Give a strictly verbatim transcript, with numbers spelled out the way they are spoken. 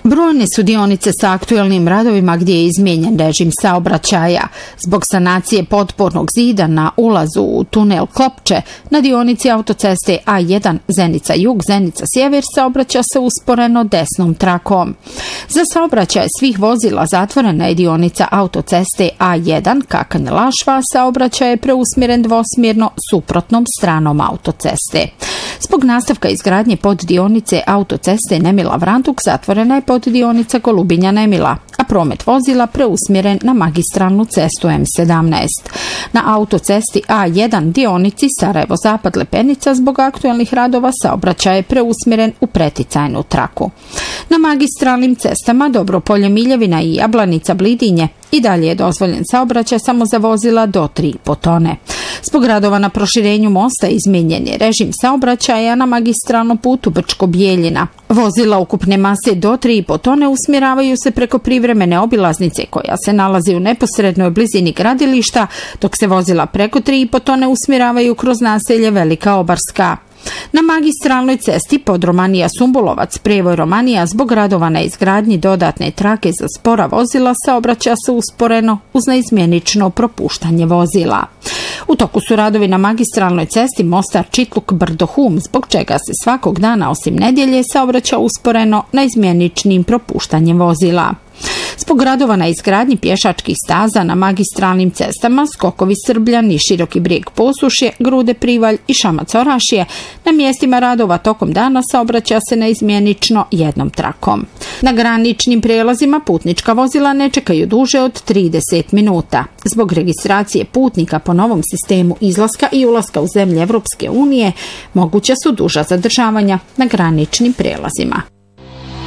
Brojne su dionice sa aktuelnim radovima gdje je izmijenjen režim saobraćaja. Zbog sanacije potpornog zida na ulazu u tunel Klopče na dionici autoceste A jedan Zenica jug, Zenica sjever saobraća se usporeno desnom trakom. Za saobraćaj svih vozila zatvorena je dionica autoceste A jedan Kakanj-Lašva, saobraćaj je preusmjeren dvosmjerno suprotnom stranom autoceste. Zbog nastavka izgradnje poddionice autoceste Nemila-Vranduk zatvorena je poddionica Golubinja-Nemila, a promet vozila preusmjeren na magistralnu cestu M sedamnaest. Na autocesti A jedan dionici Sarajevo-Zapad-Lepenica zbog aktuelnih radova saobraćaj je preusmjeren u preticajnu traku. Na magistralnim cestama Dobropolje-Miljevina i Jablanica-Blidinje i dalje je dozvoljen saobraćaj samo za vozila do tri i po tone. Zbog radova na proširenju mosta izmijenjen je režim saobraćaja na magistralnom putu Brčko-Bijeljina. Vozila ukupne mase do tri i po tone usmjeravaju se preko privremene obilaznice koja se nalazi u neposrednoj blizini gradilišta, dok se vozila preko tri i po tone usmjeravaju kroz naselje Velika Obarska. Na magistralnoj cesti Podromanija-Sumbulovac, prijevoj Romanija zbog radova na izgradnji dodatne trake za spora vozila saobraća se usporeno uz neizmjenično propuštanje vozila. U toku su radovi na magistralnoj cesti Mostar-Čitluk-Brdo-Hum, zbog čega se svakog dana osim nedjelje saobraća usporeno neizmjeničnim propuštanjem vozila. Zbog radova na izgradnji pješačkih staza na magistralnim cestama Skokovi Srbljani, Široki Brijeg Posušje, Grude Privalj i Šamac Orašje na mjestima radova tokom dana saobraća se neizmjenično jednom trakom. Na graničnim prijelazima putnička vozila ne čekaju duže od trideset minuta. Zbog registracije putnika po novom sistemu izlaska i ulaska u zemlje Evropske unije moguća su duža zadržavanja na graničnim prijelazima.